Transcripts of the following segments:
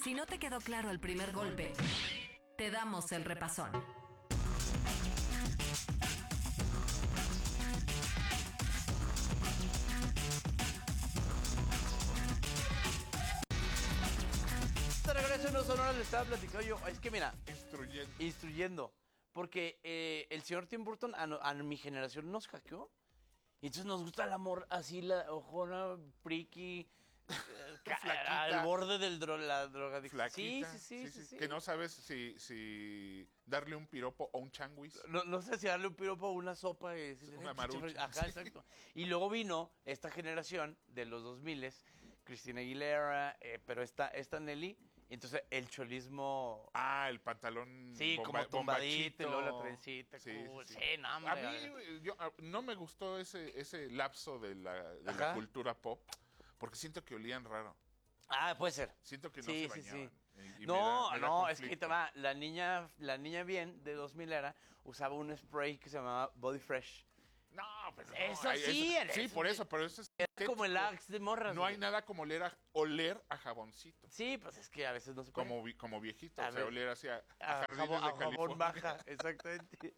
Si no te quedó claro el primer golpe, te damos el repasón. De regreso en Los Sonora le estaba platicando yo. Es que mira, instruyendo. Porque el señor Tim Burton a mi generación nos hackeó. Y entonces nos gusta el amor así, la ojona, friki, al borde de la drogadicción. Sí. Que no sabes si darle un piropo o un changuis. No sé si darle un piropo o una sopa. Una marucha. Ajá, exacto. Y luego vino esta generación de los 2000, Christina Aguilera, pero esta Nelly. Entonces el cholismo... Ah, el pantalón como tumbadito, y luego la trencita. Sí, no, hombre. A mí no me gustó ese lapso de la cultura pop, porque siento que olían raro. Ah, puede ser. Siento que no se bañaban. Y No, me da es que te va. La niña bien de 2000 usaba un spray que se llamaba Body Fresh. No, pero no. Eso sí, sí, por eso, pero eso es como el Axe de morras. No hay nada como oler a jaboncito. Sí, pues es que a veces no se puede. Como viejito, o sea, oler hacia a jabón baja, exactamente.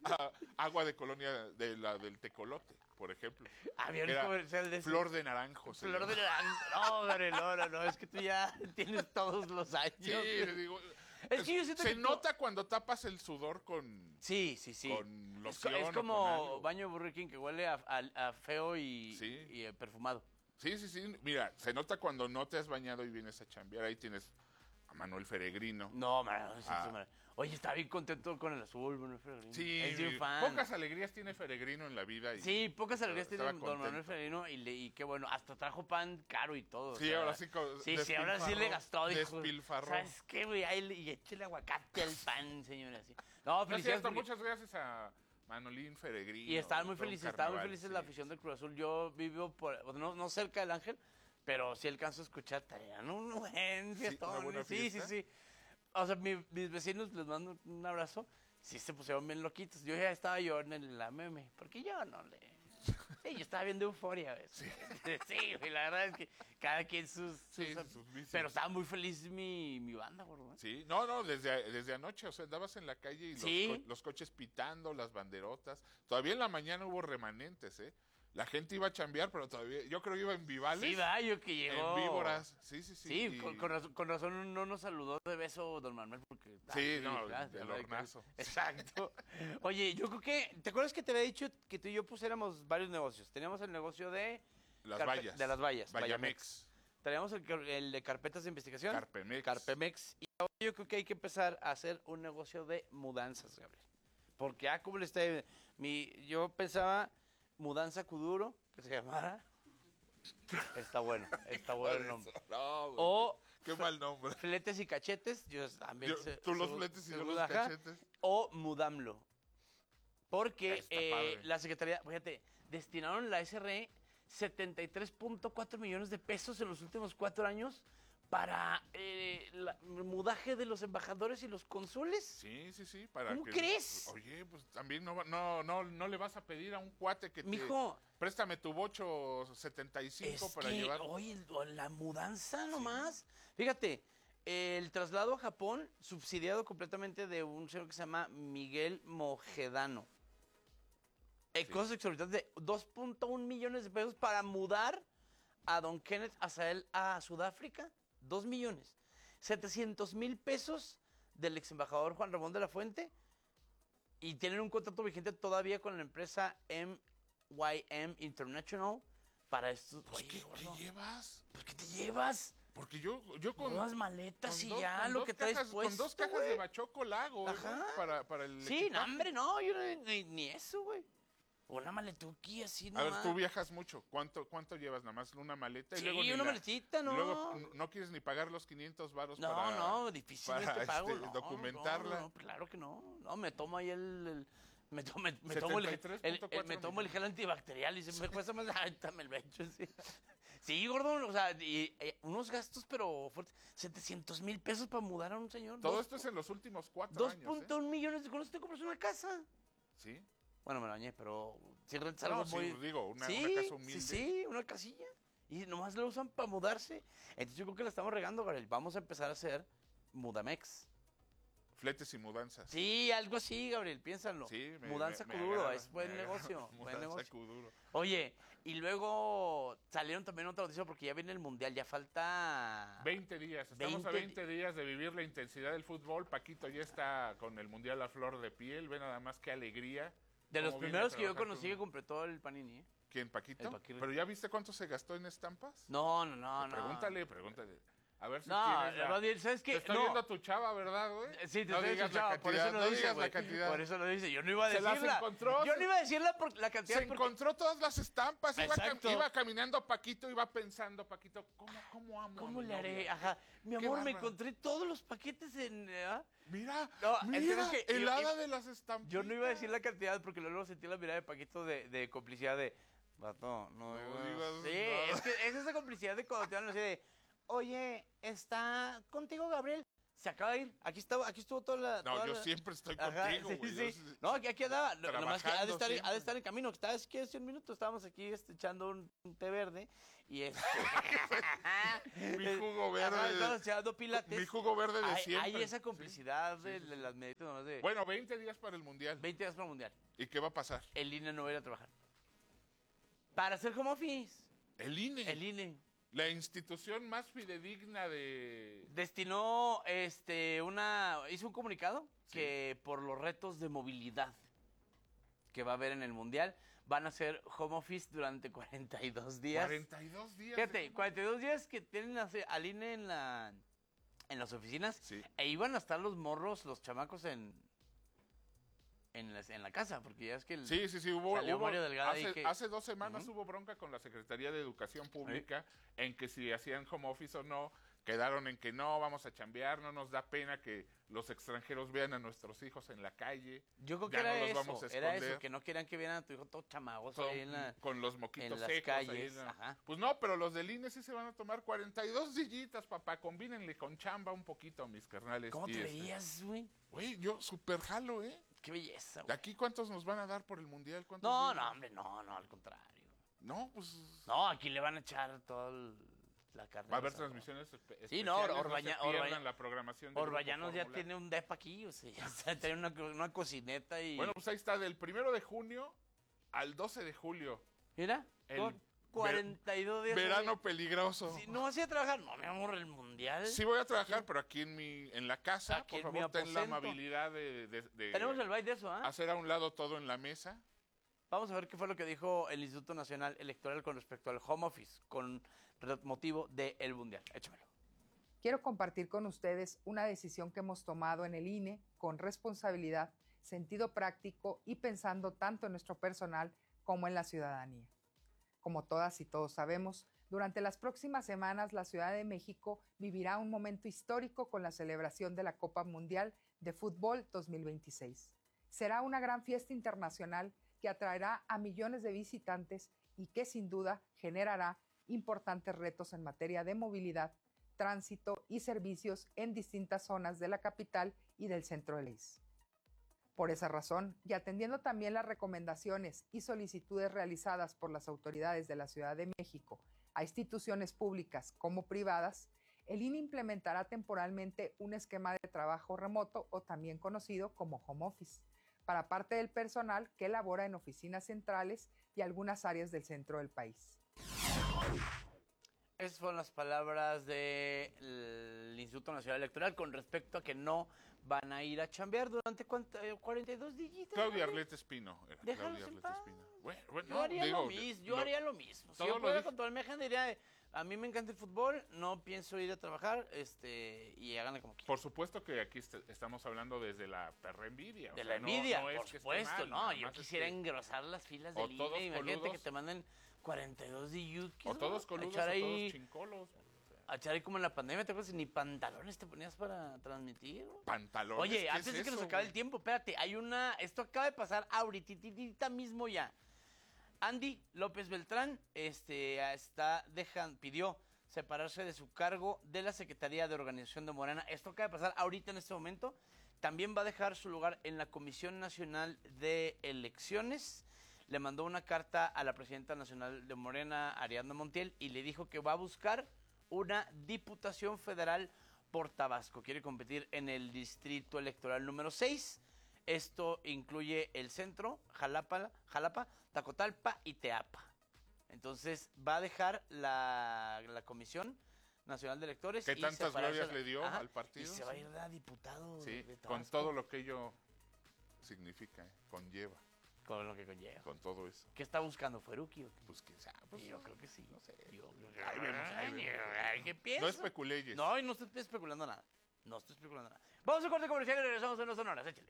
Agua de colonia del tecolote, por ejemplo. Había un comercial de Flor de naranjo. Flor de naranjo. No, es que tú ya tienes todos los años. Sí, le digo... Es que yo siento se nota cuando tapas el sudor con... Sí. Con loción. Es como baño de Burger King que huele a feo y perfumado. Sí. Mira, se nota cuando no te has bañado y vienes a chambear. Ahí tienes a Manuel Feregrino. No, oye, está bien contento con el azul, Manuel Feregrino. Sí, es un fan. Pocas alegrías tiene Feregrino en la vida. Sí, pocas alegrías tiene don Manuel Feregrino y qué bueno, hasta trajo pan caro y todo. Sí, ahora sí. Sí, ahora sí le gastó. Despilfarró. ¿Sabes qué, güey? Y échale aguacate al pan, señora. Así. No, felicidades. Muchas gracias a Manolín Feregrino. Y estaban muy felices, la afición del Cruz Azul. Yo vivo no cerca del Ángel, pero sí alcanzo a escuchar. Traían un buen fiestón. Sí. O sea, mis vecinos, les mando un abrazo. Sí, se pusieron bien loquitos. Yo ya estaba yo en la meme, porque yo no le... Sí, yo estaba viendo Euforia. Sí, y la verdad es que cada quien sus pero estaba muy feliz mi banda, gordo. Sí, no, desde anoche, o sea, andabas en la calle y los coches pitando, las banderotas. Todavía en la mañana hubo remanentes, La gente iba a chambear, pero todavía, yo creo que iba en Vivales. Sí, yo que llegó. En Víboras, sí. Sí, con razón no nos saludó de beso don Manuel, porque... el hornazo. Exacto. Oye, yo creo que... ¿Te acuerdas que te había dicho que tú y yo pusiéramos varios negocios? Teníamos el negocio de... Las vallas. De las vallas. Vallamex. Teníamos el de carpetas de investigación. Carpemex. Y ahora yo creo que hay que empezar a hacer un negocio de mudanzas, Gabriel. Porque, ¿cómo le está? Yo pensaba... Mudanza Kuduro, que se llamara. Está bueno el nombre. No, qué mal nombre. Fletes y cachetes. Tú los fletes y yo los cachetes. O Mudamlo. Porque la Secretaría, fíjate, destinaron la SRE 73.4 millones de pesos en los últimos 4 años para el mudaje de los embajadores y los cónsules. Sí. ¿Cómo crees? Oye, pues también no le vas a pedir a un cuate que Mijo, préstame tu bocho 75 para llevar. Oye, la mudanza nomás. Fíjate, el traslado a Japón subsidiado completamente de un señor que se llama Miguel Mojedano. Cosas exorbitantes de 2.1 millones de pesos para mudar a don Kenneth Azael a Sudáfrica. 2 millones. 700,000 pesos del ex embajador Juan Ramón de la Fuente. Y tienen un contrato vigente todavía con la empresa MYM International para esto. Pues, ¿qué te llevas? ¿Por qué te llevas? Porque yo con unas maletas y ya lo que traes puesto, con 2 cajas de bachoco lago para el sí, no, hombre, no, yo ni eso, güey. Una maletuki así nomás. A ver, tú viajas mucho. ¿Cuánto llevas? Nada más una maleta. Sí, y luego una maletita, ¿no? Luego no quieres ni pagar los 500 varos No, difícilmente pago. Documentarla. No, claro que no. No, me tomo ahí me tomo el gel antibacterial y se me cuesta más. Ahorita me lo echo, sí. Sí, gordo, o sea, unos gastos, pero fuertes. 700,000 pesos para mudar a un señor. Todo esto es en los últimos 4 años. 2.1 millones de con eso te compras una casa. Sí. Bueno, me lo bañé, pero si rentas algo una casa humilde. Sí, una casilla. y nomás lo usan para mudarse. Entonces yo creo que la estamos regando, Gabriel. Vamos a empezar a hacer Mudamex. Fletes y mudanzas. Sí, algo así, Gabriel, piénsalo. Sí, Mudanza Kuduro, es buen negocio. Mudanza Kuduro. Oye, y luego salieron también otra noticia porque ya viene el Mundial, ya falta... 20 días, estamos a 20 días de vivir la intensidad del fútbol. Paquito ya está con el Mundial a flor de piel, ve nada más qué alegría. De los primeros que yo conocí que completó el Panini, ¿eh? ¿Quién, Paquito? El Paquito. ¿Pero ya viste cuánto se gastó en estampas? No. Pregúntale. A ver si No, tienes Rodríguez, ¿sabes qué? Te está viendo tu chava, ¿verdad, güey? Sí, te no estoy digas viendo, chava, por eso no lo dice, digas güey. la cantidad. Por eso lo dice, yo no iba a Se las decirla. encontró. Yo no iba a decirla por la cantidad. Se encontró todas las estampas, Exacto. iba caminando Paquito, iba pensando, Paquito, ¿cómo amo? ¿Cómo a mi le haré? novia? Ajá. Mi Qué amor, me bárbaro. encontré todos los paquetes en... Mira, No, mira, que el yo- hada de las estampas. Yo no iba a decir la cantidad porque luego sentí la mirada de Paquito de complicidad de... Vato, no digas Sí, nada. es que es esa complicidad de cuando te hablan así de... Oye, ¿está contigo Gabriel? Se acaba de ir. Aquí estuvo toda la... No, toda yo la- siempre estoy Ajá, contigo, sí, güey. sí. No, aquí andaba. Nomás que ha de Trabajando estar en camino. Estaba es que hace un minuto estábamos aquí echando un té verde y Mi jugo verde. Ajá, estábamos echando pilates. Mi jugo verde de siempre. Hay esa complicidad de las meditas nomás de Bueno, 20 días para el Mundial. 20 días para el Mundial. ¿Y qué va a pasar? El INE no va a ir a trabajar. Para hacer home office. El INE. El INE La institución más fidedigna de... destinó hizo un comunicado que por los retos de movilidad que va a haber en el Mundial van a hacer home office durante 42 días. 42 días. Fíjate, 42 días que tienen al INE en las oficinas Sí. e iban a estar los morros, los chamacos en la casa, porque ya es que Sí, hubo salió Mario Delgado ahí que... hace 2 semanas hubo bronca con la Secretaría de Educación Pública en que si hacían home office o no, quedaron en que no, vamos a chambear, no nos da pena que los extranjeros vean a nuestros hijos en la calle. Yo creo que ya era no los eso, vamos a era esconder. eso, que no querían que vieran a tu hijo todo chamagoso Con, ahí con los moquitos en las secos. ahí calles, en la- ajá. Pues no, pero los del INE sí se van a tomar 42 dillitas, papá. Combínenle con chamba un poquito, mis carnales. ¿Cómo Y te veías, güey? Güey, yo super jalo, ¿eh? Qué belleza, ¿De güey. aquí cuántos nos van a dar por el Mundial? ¿Cuántos No, días? hombre, no, al contrario. No, pues... No, aquí le van a echar toda la carne. Va a haber asada. transmisiones Sí, no, especiales, no se pierdan la programación de Orbañanos Grupo ya Fórmula. tiene un depa aquí, o sea, ya tiene una cocineta y... Bueno, pues ahí está, del 1 de junio al 12 de julio. Mira, el con 42 días. Verano peligroso. Si no vas a ir a trabajar, no, mi amor, el Mundial. Sí voy a trabajar, pero aquí en la casa, Aquí por en mi favor, ten la aposento. amabilidad de Tenemos el baile de eso, ¿ah? hacer a un lado todo en la mesa. Vamos a ver qué fue lo que dijo el Instituto Nacional Electoral con respecto al home office, con motivo del Mundial. Échamelo. Quiero compartir con ustedes una decisión que hemos tomado en el INE con responsabilidad, sentido práctico y pensando tanto en nuestro personal como en la ciudadanía. Como todas y todos sabemos, durante las próximas semanas la Ciudad de México vivirá un momento histórico con la celebración de la Copa Mundial de Fútbol 2026. Será una gran fiesta internacional que atraerá a millones de visitantes y que sin duda generará importantes retos en materia de movilidad, tránsito y servicios en distintas zonas de la capital y del centro del país. Por esa razón, y atendiendo también las recomendaciones y solicitudes realizadas por las autoridades de la Ciudad de México a instituciones públicas como privadas, el INE implementará temporalmente un esquema de trabajo remoto o también conocido como home office, para parte del personal que labora en oficinas centrales y algunas áreas del centro del país. Esas fueron las palabras del Instituto Nacional Electoral con respecto a que no van a ir a chambear durante 42 días. Claudia Arlette Espino. Déjalos Claudia en Arlette paz. Espino. Bueno, Yo haría digo, lo mismo, yo haría lo mismo. Si todo yo lo pudiera dije. controlar mi agenda, diría, a mí me encanta el fútbol, no pienso ir a trabajar, y háganle como quieran. Por supuesto que aquí estamos hablando desde la perra envidia. o De sea, la envidia, no es por que esté supuesto, mal, no, nada yo más es quisiera que- engrosar las filas o del todos INE, imagínate que coludos. te manden 42 de yukis, O todos coludos o todos chincolos. a echar ahí como en la pandemia, ¿te acuerdas? Ni pantalones te ponías para transmitir. Pantalones. Oye, ¿qué antes es de que nos eso, acabe güey? el tiempo, espérate, esto acaba de pasar ahorita mismo ya. Andy López Beltrán pidió separarse de su cargo de la Secretaría de Organización de Morena. Esto acaba de pasar ahorita en este momento. También va a dejar su lugar en la Comisión Nacional de Elecciones. le mandó una carta a la presidenta nacional de Morena, Ariadna Montiel, y le dijo que va a buscar una diputación federal por Tabasco. Quiere competir en el distrito electoral número 6. Esto incluye el centro, Jalapa, Tacotalpa y Teapa. Entonces va a dejar la Comisión Nacional de Electores. ¿Qué tantas glorias le dio al partido? Y se va a ir a diputado. Sí, de Tabasco. con todo lo que ello significa, conlleva. Con lo que conlleva. Con todo eso. ¿Qué está buscando? ¿Feruki? Pues quién sabe. Pues, Yo creo que sí. no sé. Ahí vemos. ¿Qué piensas? No especuleyes. No, y no estoy especulando nada. No estoy especulando nada. Vamos a corte comercial y regresamos en 2 sonoras. Échale.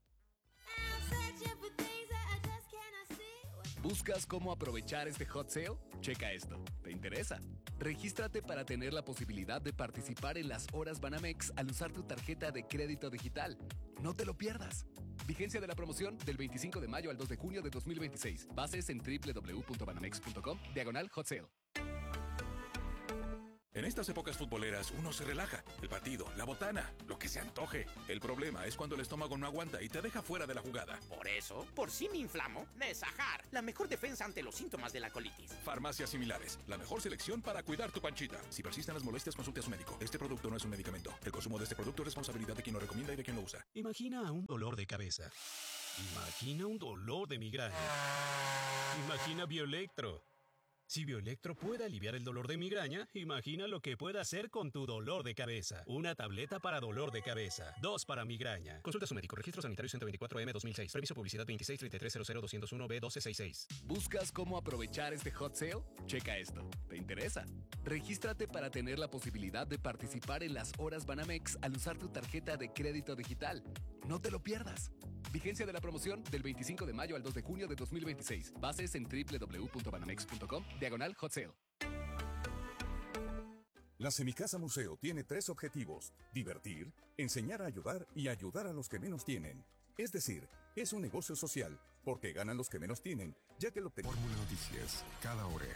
¿Buscas cómo aprovechar este hot sale? Checa esto. ¿Te interesa? Regístrate para tener la posibilidad de participar en las horas Banamex al usar tu tarjeta de crédito digital. No te lo pierdas. Vigencia de la promoción del 25 de mayo al 2 de junio de 2026. Bases en www.banamex.com/hot sale. En estas épocas futboleras uno se relaja. El partido, la botana, lo que se antoje. El problema es cuando el estómago no aguanta y te deja fuera de la jugada. Por eso, por si me inflamo, Nesajar, la mejor defensa ante los síntomas de la colitis. Farmacias similares, la mejor selección para cuidar tu panchita. Si persisten las molestias, consulte a su médico. Este producto no es un medicamento. El consumo de este producto es responsabilidad de quien lo recomienda y de quien lo usa. Imagina un dolor de cabeza. Imagina un dolor de migraña. Imagina Bioelectro. Si Bioelectro puede aliviar el dolor de migraña, imagina lo que puede hacer con tu dolor de cabeza. Una tableta para dolor de cabeza, 2 para migraña. Consulta a su médico. Registro sanitario 124M 2006. Permiso publicidad 2633000201B1266. ¿Buscas cómo aprovechar este hot sale? Checa esto. ¿Te interesa? Regístrate para tener la posibilidad de participar en las horas Banamex al usar tu tarjeta de crédito digital. No te lo pierdas. Vigencia de la promoción del 25 de mayo al 2 de junio de 2026. Bases en www.banamex.com/hot sale. La Semicasa Museo tiene 3 objetivos: divertir, enseñar a ayudar y ayudar a los que menos tienen. Es decir, es un negocio social, porque ganan los que menos tienen, ya que lo tenemos. Fórmula Noticias, cada hora.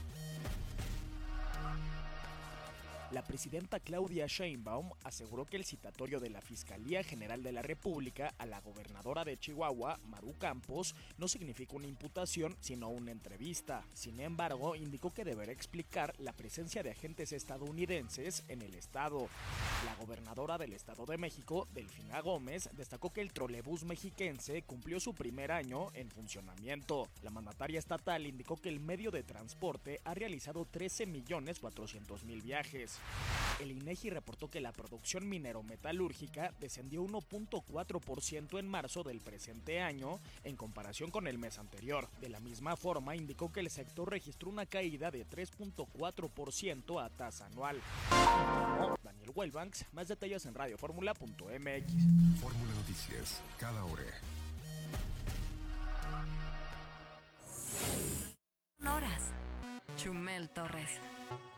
La presidenta Claudia Sheinbaum aseguró que el citatorio de la Fiscalía General de la República a la gobernadora de Chihuahua, Maru Campos, no significa una imputación, sino una entrevista. Sin embargo, indicó que deberá explicar la presencia de agentes estadounidenses en el estado. La gobernadora del Estado de México, Delfina Gómez, destacó que el trolebús mexiquense cumplió su primer año en funcionamiento. La mandataria estatal indicó que el medio de transporte ha realizado 13.400.000 viajes. El INEGI reportó que la producción minero-metalúrgica descendió 1.4% en marzo del presente año en comparación con el mes anterior. De la misma forma, indicó que el sector registró una caída de 3.4% a tasa anual. Daniel Wellbanks, más detalles en radioformula.mx. Fórmula Noticias, cada hora. Sonoras. Chumel Torres.